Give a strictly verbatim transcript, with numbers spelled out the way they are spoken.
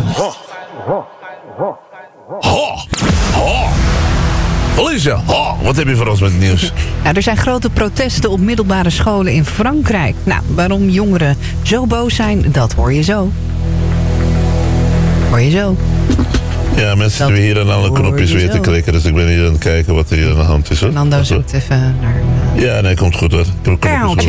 Ho. Ho. Ho. Felicia, ho. Wat heb je voor ons met het nieuws? Nou, er zijn grote protesten op middelbare scholen in Frankrijk. Nou, waarom jongeren zo boos zijn, dat hoor je zo. Hoor je zo. Ja, mensen zitten hier aan alle knopjes weer te klikken. Dus ik ben hier aan het kijken wat er hier aan de hand is. Hoor. Nando zoekt even naar... Ja, nee, komt goed hoor. Ik heb